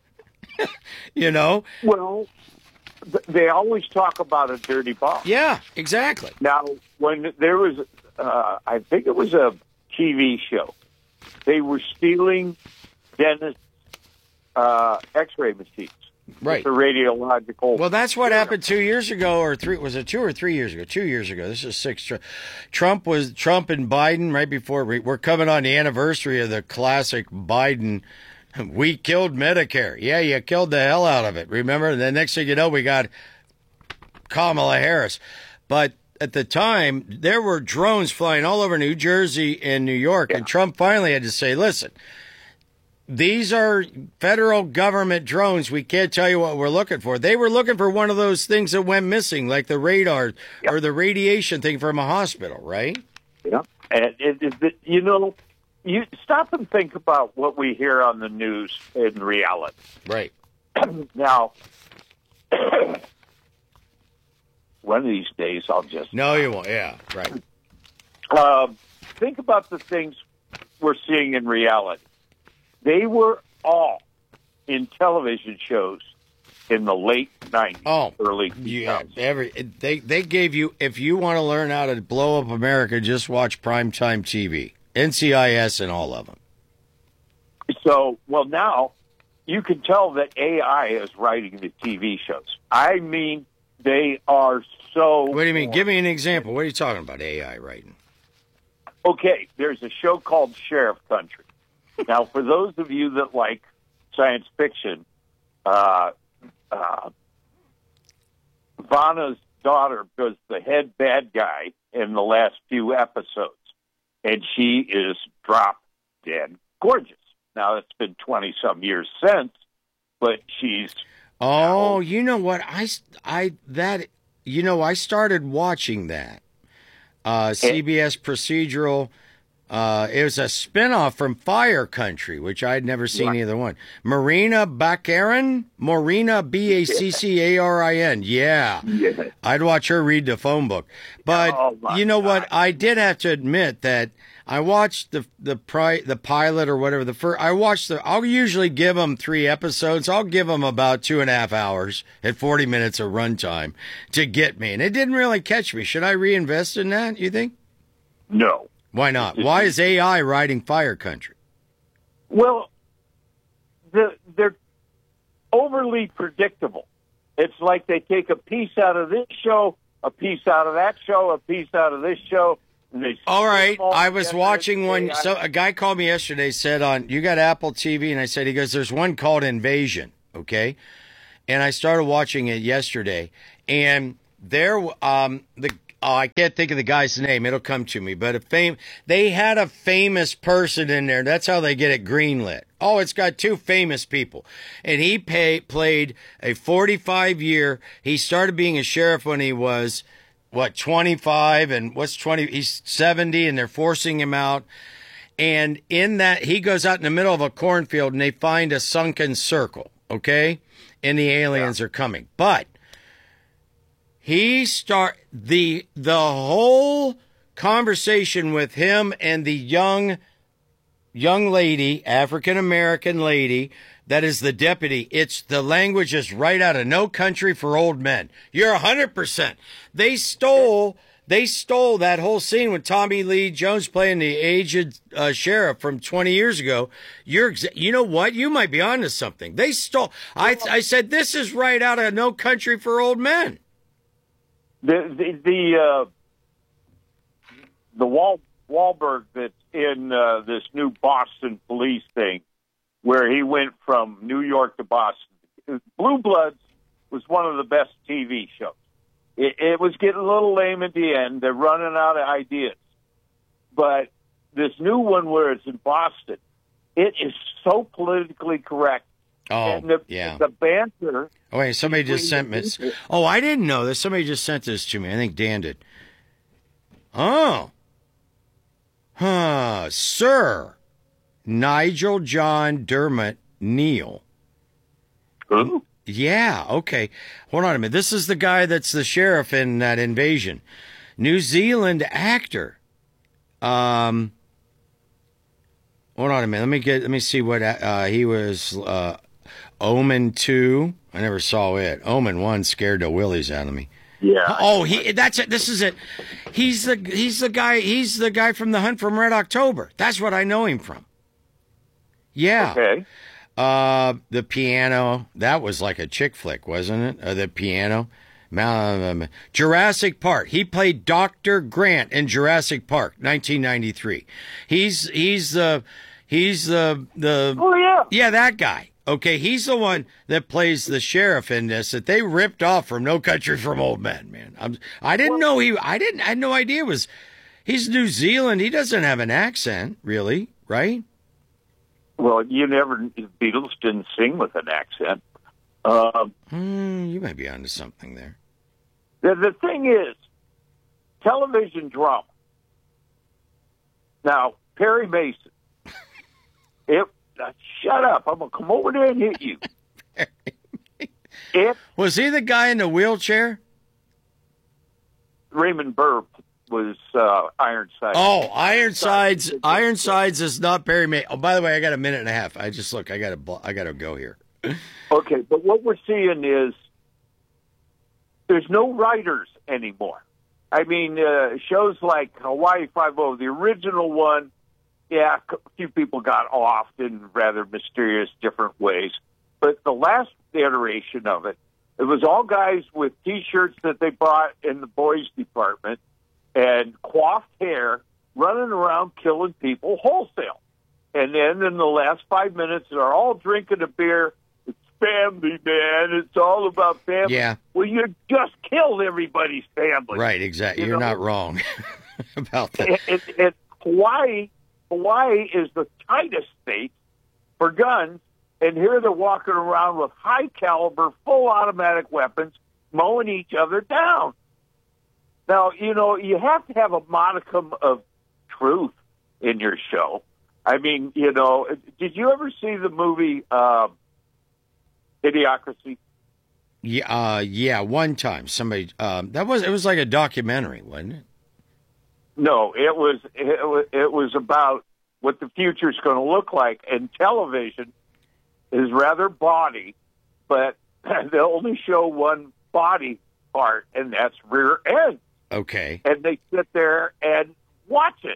you know? Well, th- they always talk about a dirty bomb. Yeah, exactly. Now, when there was, uh, I think it was a T V show, they were stealing dentist uh, X-ray machines. Right. The radiological. Well, that's what happened two years ago, or three. Was it two or three years ago? Two years ago. This is six. Trump was Trump and Biden right before we, we're coming on the anniversary of the classic Biden. We killed Medicare. Yeah, you killed the hell out of it. Remember? And the next thing you know, we got Kamala Harris. But at the time, there were drones flying all over New Jersey and New York, yeah. and Trump finally had to say, listen, these are federal government drones. We can't tell you what we're looking for. They were looking for one of those things that went missing, like the radar yeah. or the radiation thing from a hospital, right? Yeah. And it, it, it, you know, you stop and think about what we hear on the news in reality. Right. Now, one of these days, I'll just... No, you won't. Yeah, right. Um, think about the things we're seeing in reality. They were all in television shows in the late nineties, oh, early two thousands. Yeah, every, they, they gave you, if you want to learn how to blow up America, just watch primetime T V. N C I S and all of them. So, well, now you can tell that A I is writing the T V shows. I mean... They are so... What do you mean? Give me an example. What are you talking about, A I writing? Okay, there's a show called Sheriff Country. Now, for those of you that like science fiction, uh, uh, Vanna's daughter was the head bad guy in the last few episodes, and she is drop dead gorgeous. Now, it's been twenty-some years since, but she's... Oh, you know what? I, I, that, you know, I started watching that. Uh, C B S procedural. Uh, it was a spinoff from Fire Country, which I'd never seen right. either one. Marina Baccarin? Marina, B A C C A R I N. Yeah. yeah. I'd watch her read the phone book. But oh, you know God. what? I did have to admit that I watched the the pri- the pilot or whatever. The first, I watched the. I'll usually give them three episodes. I'll give them about two and a half hours at forty minutes of runtime to get me, and it didn't really catch me. Should I reinvest in that? You think? No. Why not? Why is A I writing Fire Country? Well, the, they're overly predictable. It's like they take a piece out of this show, a piece out of that show, a piece out of this show. And they All right. all I was together watching and one. say, So a guy called me yesterday, said on, you got Apple T V? And I said, he goes, there's one called Invasion. Okay. And I started watching it yesterday. And there, um, the, oh, I can't think of the guy's name. It'll come to me. But a fame, they had a famous person in there. That's how they get it greenlit. Oh, it's got two famous people. And he pay, played a forty-five year. He started being a sheriff when he was, what, twenty-five, and what's twenty? He's seventy, and they're forcing him out. And in that, he goes out in the middle of a cornfield, and they find a sunken circle, okay? And the aliens yeah. are coming. But he start the the whole conversation with him and the young young lady, African American lady, that is the deputy. It's the language is right out of No Country for Old Men. You're a hundred percent. They stole they stole that whole scene with Tommy Lee Jones playing the aged uh, sheriff from twenty years ago. You're exa- you know what? You might be onto something. They stole. I I said this is right out of No Country for Old Men. The the the uh, the Wal Wahlberg that's in uh, this new Boston police thing, where he went from New York to Boston. Blue Bloods was one of the best T V shows. It, it was getting a little lame at the end. They're running out of ideas. But this new one where it's in Boston, it is so politically correct. Oh, and the, yeah. The banter. Oh, wait, somebody just sent me. Oh, I didn't know this. Somebody just sent this to me. I think Dan did. Oh. Huh. Sir Nigel John Dermot Neal. Who? Yeah, okay. Hold on a minute. This is the guy that's the sheriff in that Invasion. New Zealand actor. Um, hold on a minute. Let me get. Let me see what uh, he was. Uh, Omen two. I never saw it. Omen one scared the willies out of me. Yeah. Oh, he. That's it. This is it. He's the. He's the guy. He's the guy from The Hunt from Red October. That's what I know him from. Yeah. Okay. Uh, the piano. That was like a chick flick, wasn't it? Uh, the piano. Um, Jurassic Park. He played Doctor Grant in Jurassic Park, nineteen ninety-three. He's he's the he's the the. Oh yeah. Yeah, that guy. Okay, he's the one that plays the sheriff in this that they ripped off from No Country for Old Men. Man, I'm, I didn't know he. I didn't. I had no idea it was. He's New Zealand. He doesn't have an accent, really, right? Well, you never. The Beatles didn't sing with an accent. Um, hmm, you might be onto something there. The, the thing is, television drama. Now, Perry Mason. It. Uh, shut up! I'm gonna come over there and hit you. It was he the guy in the wheelchair? Raymond Burr was uh, Ironsides. Oh, Ironsides! Ironsides is not Perry Mason. Oh, by the way, I got a minute and a half. I just look. I got to. I got to go here. Okay, but what we're seeing is there's no writers anymore. I mean, uh, shows like Hawaii Five-O, the original one. Yeah, a few people got off in rather mysterious, different ways. But the last iteration of it, it was all guys with T-shirts that they bought in the boys' department and coiffed hair running around killing people wholesale. And then in the last five minutes, they're all drinking a beer. It's family, man. It's all about family. Yeah. Well, you just killed everybody's family. Right, exactly. You You're know? not wrong about that. It, it, it, Hawaii... Hawaii is the tightest state for guns, and here they're walking around with high-caliber, full automatic weapons, mowing each other down. Now, you know, you have to have a modicum of truth in your show. I mean, you know, did you ever see the movie uh, Idiocracy? Yeah, uh, yeah, one time somebody um, that was it was like a documentary, wasn't it? No, it was it was, it was about what the future is going to look like, and television is rather bawdy, but they only show one body part, and that's rear end. Okay. And they sit there and watch it.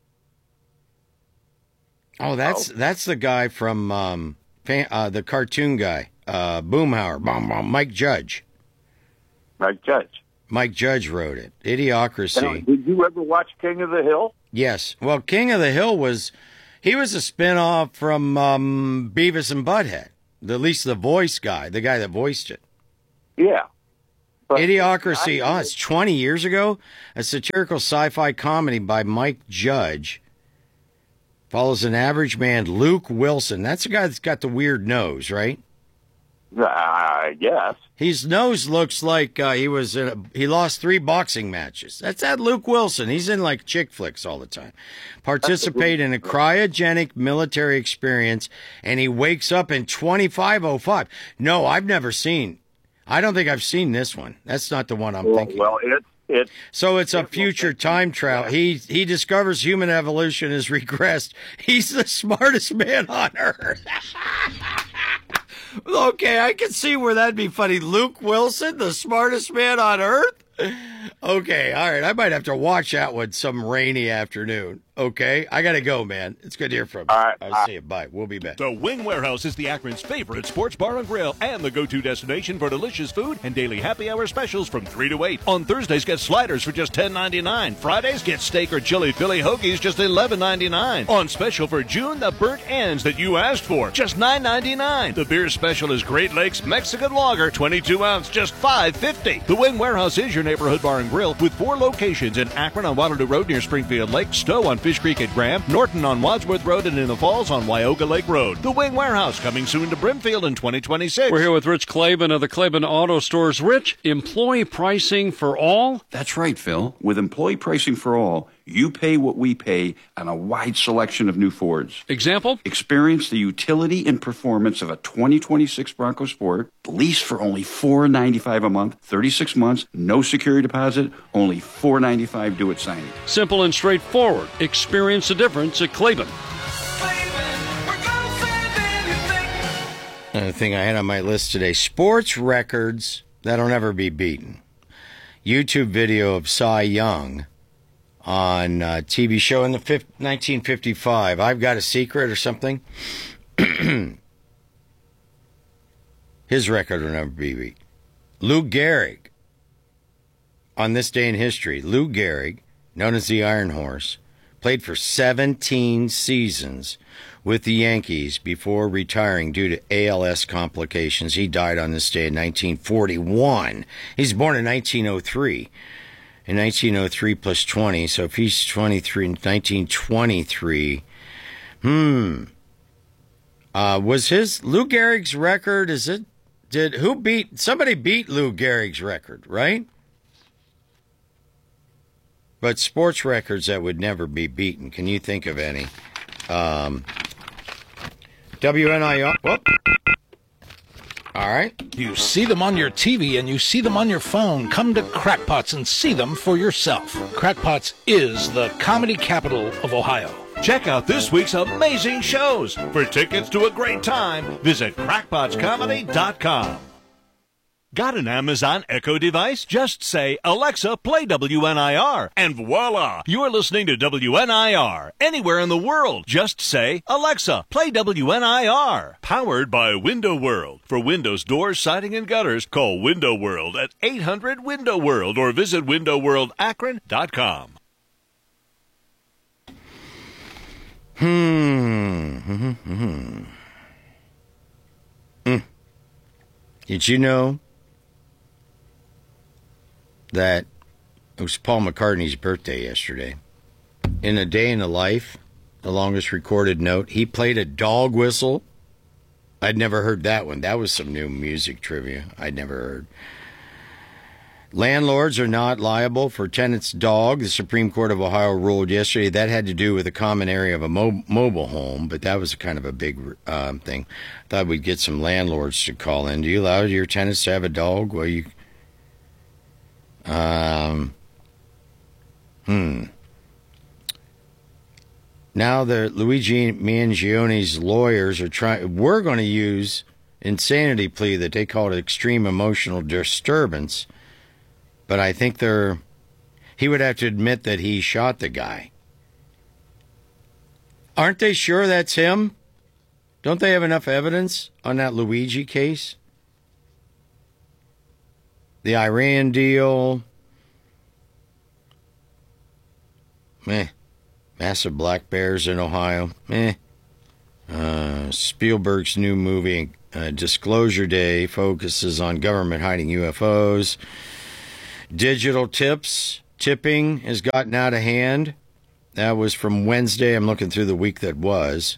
Oh, that's oh. that's the guy from um, uh, the cartoon guy, uh, Boomhauer, Bomb Bomb, Mike Judge. Mike Judge. Mike Judge wrote it. Idiocracy. Now, did you ever watch King of the Hill? Yes. Well, King of the Hill was, he was a spinoff from um, Beavis and Butthead. At least the voice guy, the guy that voiced it. Yeah. But Idiocracy. I, Oh, it's twenty years ago. A satirical sci-fi comedy by Mike Judge. Follows an average man, Luke Wilson. That's the guy that's got the weird nose, right? I guess. His nose looks like uh, he was in a, he lost three boxing matches. That's that Luke Wilson. He's in like chick flicks all the time. Participate in a cryogenic military experience, and he wakes up in twenty-five oh five. No, I've never seen. I don't think I've seen this one. That's not the one I'm well, thinking. Well, it it. So it's a future time travel. He he discovers human evolution has regressed. He's the smartest man on earth. Okay, I can see where that'd be funny. Luke Wilson, the smartest man on earth? Okay, all right. I might have to watch that one some rainy afternoon. Okay, I got to go, man. It's good to hear from you. All right, I'll see you. Bye. We'll be back. The Wing Warehouse is the Akron's favorite sports bar and grill and the go-to destination for delicious food and daily happy hour specials from three to eight. On Thursdays, get sliders for just ten ninety-nine. Fridays, get steak or chili Philly hoagies just eleven ninety-nine. On special for June, the burnt ends that you asked for, just nine ninety-nine. The beer special is Great Lakes Mexican Lager, twenty-two ounce, just five fifty. The Wing Warehouse is your neighborhood bar and grill with four locations in Akron on Waterloo Road near Springfield Lake, Stowe on Fish Creek at Graham, Norton on Wadsworth Road, and in the Falls on Wyoga Lake Road. The Wing Warehouse coming soon to Brimfield in twenty twenty-six. We're here with Rich Claiborne of the Claiborne Auto Stores. Rich, employee pricing for all? That's right, Phil. With employee pricing for all, you pay what we pay on a wide selection of new Fords. Example? Experience the utility and performance of a twenty twenty-six Bronco Sport, lease for only four ninety-five a month, thirty-six months, no security deposit, only four ninety-five due at signing. Simple and straightforward. Experience the difference at Claiborne. Another thing I had on my list today, sports records that'll never be beaten. YouTube video of Cy Young on a T V show in the nineteen fifty-five. I've Got a Secret or something. His record will never be beat. Lou Gehrig, on this day in history, Lou Gehrig, known as the Iron Horse, played for seventeen seasons with the Yankees before retiring due to A L S complications. He died on this day in nineteen forty-one. He's born in nineteen oh three. In nineteen oh three plus twenty, so if he's twenty-three, nineteen twenty-three, hmm. Uh, was his, Lou Gehrig's record, is it, did, who beat, somebody beat Lou Gehrig's record, right? But sports records that would never be beaten, can you think of any? Um, W N I R, whoop. All right. You see them on your T V and you see them on your phone. Come to Crackpots and see them for yourself. Crackpots is the comedy capital of Ohio. Check out this week's amazing shows. For tickets to a great time, visit crackpots comedy dot com. Got an Amazon Echo device? Just say, Alexa, play W N I R, and voila! You're listening to W N I R. Anywhere in the world, just say, Alexa, play W N I R. Powered by Window World. For windows, doors, siding, and gutters, call Window World at eight hundred window world or visit window world akron dot com. Hmm. Hmm. Hmm. Hmm. Did you know that it was Paul McCartney's birthday yesterday? In A Day in the Life, the longest recorded note, he played a dog whistle. I'd never heard that one. That was some new music trivia I'd never heard. Landlords are not liable for tenant's dog. The Supreme Court of Ohio ruled yesterday that had to do with a common area of a mo- mobile home, but that was kind of a big um, thing. Thought we'd get some landlords to call in. Do you allow your tenants to have a dog? Well, you... Um, hmm. Now the Luigi Mangione's lawyers are trying. We're going to use insanity plea that they call it extreme emotional disturbance, but I think they're. He would have to admit that he shot the guy. Aren't they sure that's him? Don't they have enough evidence on that Luigi case? The Iran deal, Meh. Massive black bears in Ohio. Meh. Uh, Spielberg's new movie, uh, Disclosure Day, focuses on government hiding U F Os. Digital tips. Tipping has gotten out of hand. That was from Wednesday. I'm looking through the week that was.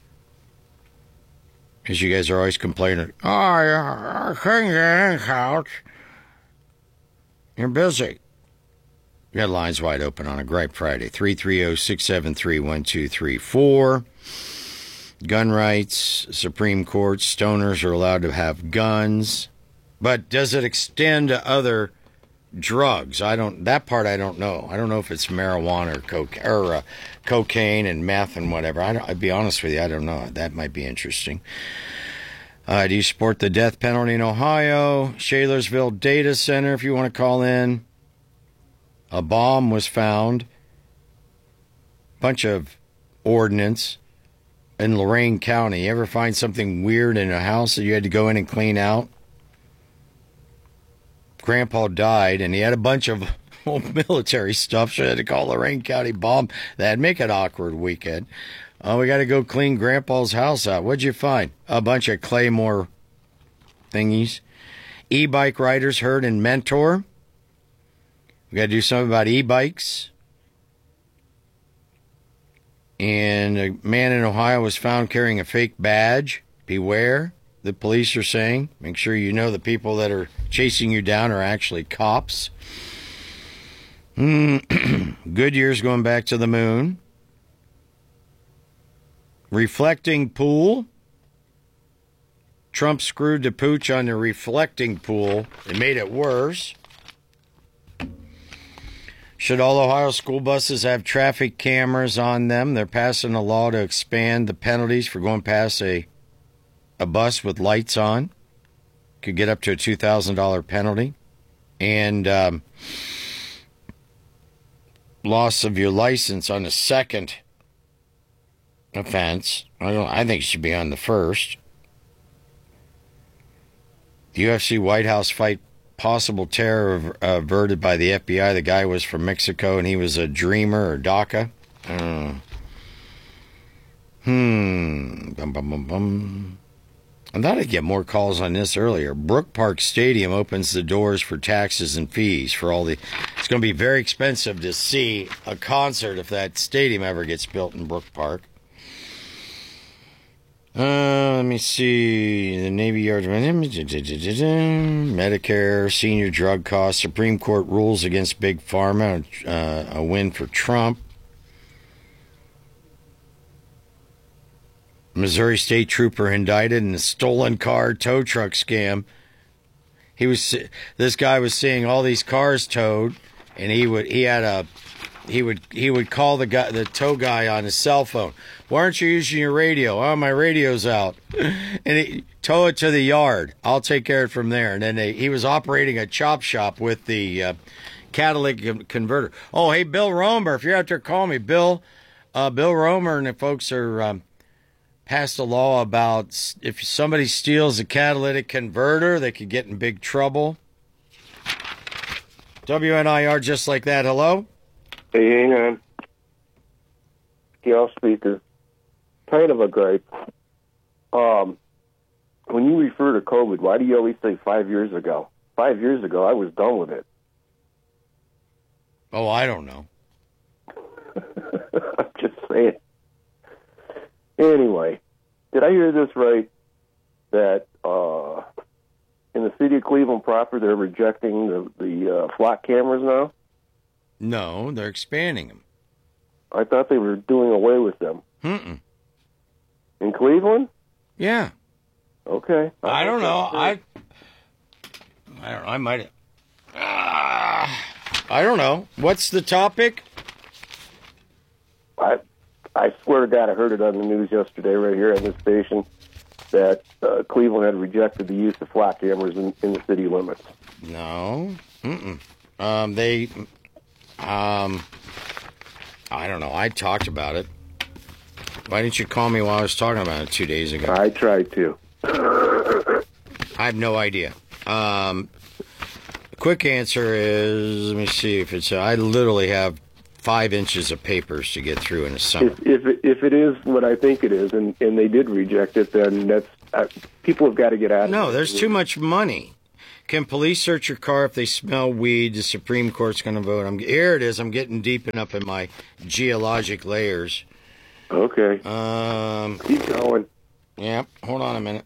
Because you guys are always complaining, oh, I couldn't get in, couch. You're busy. You got lines wide open on a Gripe Friday. three three zero, six seven three, one two three four. Gun rights, Supreme Court, stoners are allowed to have guns. But does it extend to other drugs? I don't. That part I don't know. I don't know if it's marijuana or, coca- or uh, cocaine and meth and whatever. I don't, I'd be honest with you, I don't know. That might be interesting. Uh, do you support the death penalty in Ohio? Shalersville Data Center, if you want to call in. A bomb was found. Bunch of ordnance in Lorain County. You ever find something weird in a house that you had to go in and clean out? Grandpa died, and he had a bunch of old military stuff, so I had to call Lorain County bomb. That'd make an awkward weekend. Oh, we got to go clean Grandpa's house out. What'd you find? A bunch of Claymore thingies. E-bike riders hurt in Mentor. We got to do something about e-bikes. And a man in Ohio was found carrying a fake badge. Beware, the police are saying. Make sure you know the people that are chasing you down are actually cops. Mm. Goodyear's going back to the moon. Reflecting pool. Trump screwed the pooch on the reflecting pool. It made it worse. Should all Ohio school buses have traffic cameras on them? They're passing a law to expand the penalties for going past a a bus with lights on. Could get up to a two thousand dollars penalty. And um, loss of your license on the second offense. I don't. I think it should be on the first. The U F C White House fight. Possible terror averted by the F B I. The guy was from Mexico, and he was a dreamer or DACA. Uh, hmm. Bum, bum, bum, bum. I thought I'd get more calls on this earlier. Brook Park Stadium opens the doors for taxes and fees for all the... It's going to be very expensive to see a concert if that stadium ever gets built in Brook Park. Uh, let me see. The Navy Yard. Medicare, senior drug costs. Supreme Court rules against Big Pharma. Uh, a win for Trump. Missouri State Trooper indicted in a stolen car tow truck scam. He was. This guy was seeing all these cars towed, and he would. He had a. He would. He would call the guy, the tow guy, on his cell phone. Why aren't you using your radio? Oh, my radio's out. And he tow it to the yard. I'll take care of it from there. And then they, he was operating a chop shop with the uh, catalytic converter. Oh, hey, Bill Romer, if you're out there, call me. Bill, uh, Bill Romer and the folks are um, passed a law about if somebody steals a catalytic converter, they could get in big trouble. W N I R just like that. Hello? Hey, hang on. Scale speaker. Kind of a gripe. Um, when you refer to COVID, why do you always say five years ago? Five years ago, I was done with it. Oh, I don't know. I'm just saying. Anyway, did I hear this right? That uh, in the city of Cleveland proper, they're rejecting the, the uh, flock cameras now? No, they're expanding them. I thought they were doing away with them. Mm-mm. In Cleveland? Yeah. Okay. I don't know. I I don't know. I might have. Uh, I don't know. What's the topic? I I swear to God, I heard it on the news yesterday right here on this station that uh, Cleveland had rejected the use of flock cameras in, in the city limits. No. Mm-mm. Um, they... Um... I don't know. I talked about it. Why didn't you call me while I was talking about it two days ago? I tried to. I have no idea. Um, quick answer is, let me see if it's, I literally have five inches of papers to get through in a summer. If if it, if it is what I think it is, and, and they did reject it, then that's uh, people have got to get out of it. No, there's too much money. Can police search your car if they smell weed? The Supreme Court's going to vote. I'm, here it is. I'm getting deep enough in my geologic layers. Okay. Um, Keep going. Yeah, hold on a minute.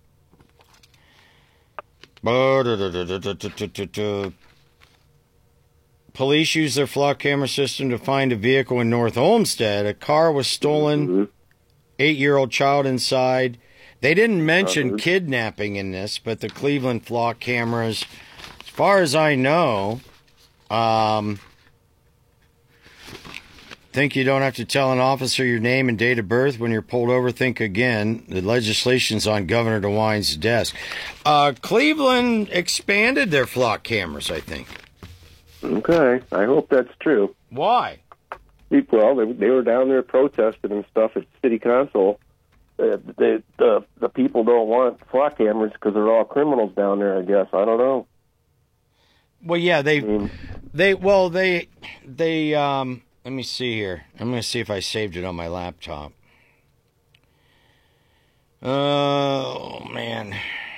Police used their flock camera system to find a vehicle in North Olmsted. A car was stolen, mm-hmm. eight-year-old child inside. They didn't mention uh-huh. kidnapping in this, but the Cleveland flock cameras, as far as I know, um, think you don't have to tell an officer your name and date of birth when you're pulled over. Think again. The legislation's on Governor DeWine's desk. Uh, Cleveland expanded their flock cameras, I think. Okay, I hope that's true. Why? Well, they, they were down there protesting and stuff at City Council. Uh, they, the the people don't want flock cameras because they're all criminals down there, I guess. I don't know. Well, yeah, they, I mean, they, well, they, they, um, let me see here. I'm going to see if I saved it on my laptop. Oh, man.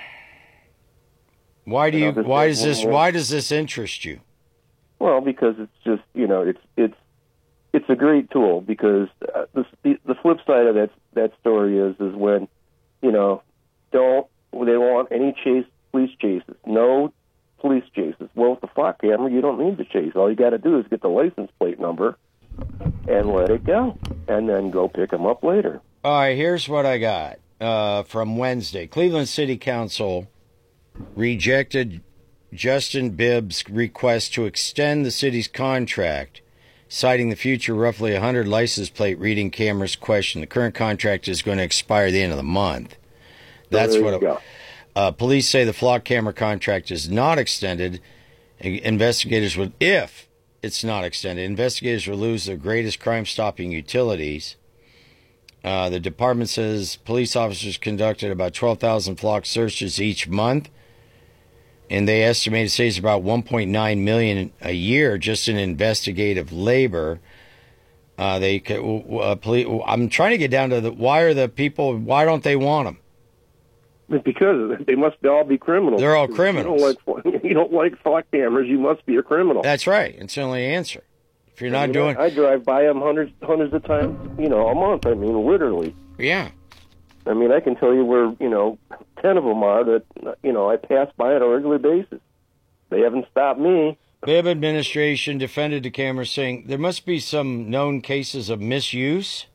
Why do you, why does this, why does this interest you? Well, because it's just, you know, it's, it's, it's a great tool because uh, the, the the flip side of that that story is is when, you know, don't they want any chase police chases, no police chases. Well, with the flock camera, you don't need to chase. All you got to do is get the license plate number and let it go, and then go pick them up later. All right, here's what I got uh, from Wednesday. Cleveland City Council rejected Justin Bibb's request to extend the city's contract, citing the future roughly one hundred license plate reading cameras question. The current contract is going to expire at the end of the month. That's there what you it, go. Uh, police say the flock camera contract is not extended. Investigators would, if it's not extended, investigators will lose their greatest crime-stopping utilities. Uh, the department says police officers conducted about twelve thousand flock searches each month, and they estimate it saves about one point nine million dollars a year just in investigative labor. Uh, they, uh, police, I'm trying to get down to the why are the people? Why don't they want them? Because they must all be criminals. They're all criminals. You don't like, you don't like flock cameras, you must be a criminal. That's right. It's the only answer. If you're not I mean, doing, I, I drive by them hundreds, hundreds of times, you know, a month. I mean, literally. Yeah. I mean, I can tell you where, you know, ten of them are that, you know, I pass by on a regular basis. They haven't stopped me. Bibb administration defended the camera, saying there must be some known cases of misuse.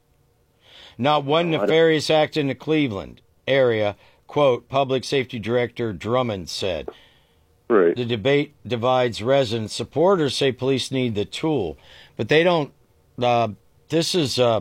Not one nefarious act in the Cleveland area, quote, Public Safety Director Drummond said. Right. The debate divides residents. Supporters say police need the tool, but they don't. Uh, this is uh,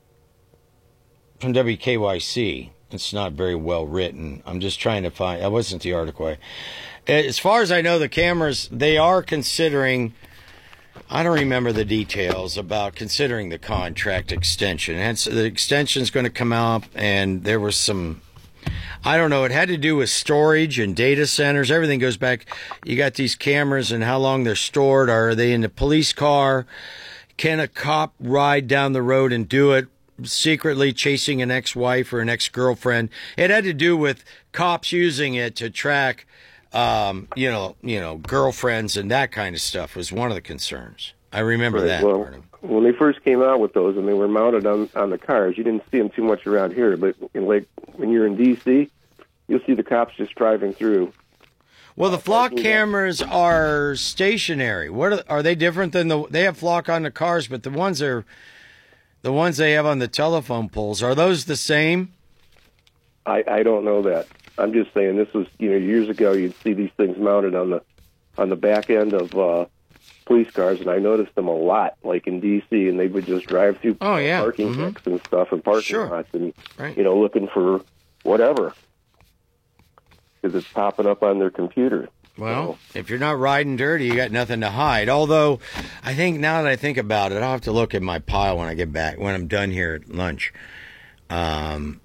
from W K Y C. It's not very well written. I'm just trying to find. That wasn't the article. As far as I know, the cameras, they are considering. I don't remember the details about considering the contract extension. And the extension is going to come out, and there was some. I don't know. It had to do with storage and data centers. Everything goes back. You got these cameras and how long they're stored. Are they in the police car? Can a cop ride down the road and do it secretly, chasing an ex-wife or an ex-girlfriend? It had to do with cops using it to track, um, you know, you know, girlfriends and that kind of stuff was one of the concerns. I remember right. that. Well, part of it. When they first came out with those and they were mounted on, on the cars, you didn't see them too much around here. But in, like when you're in D C, you'll see the cops just driving through. Well, the flock cameras are stationary. What are, are they different than the? They have flock on the cars, but the ones are the ones they have on the telephone poles. Are those the same? I, I don't know that. I'm just saying this was you know years ago. You'd see these things mounted on the on the back end of uh, police cars, and I noticed them a lot, like in D C, and they would just drive through oh, yeah. parking mm-hmm. decks and stuff and parking sure. lots, and right. you know looking for whatever. Because it's popping up on their computer. Well, so. If you're not riding dirty, you got nothing to hide. Although, I think now that I think about it, I'll have to look at my pile when I get back, when I'm done here at lunch. Um,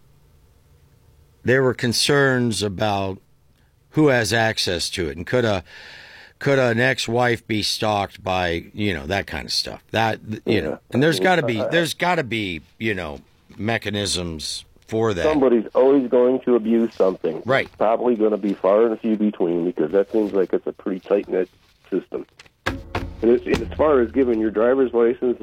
there were concerns about who has access to it, and could a could an ex-wife be stalked by, you know, that kind of stuff? That, you Yeah. know, and there's got to be, Uh, there's got to be, you know, mechanisms for that. Somebody's always going to abuse something. Right. It's probably going to be far and few between because that seems like it's a pretty tight-knit system. And it's, as far as giving your driver's license